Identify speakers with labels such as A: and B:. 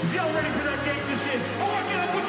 A: If y'all ready for that gangster shit, I want you to put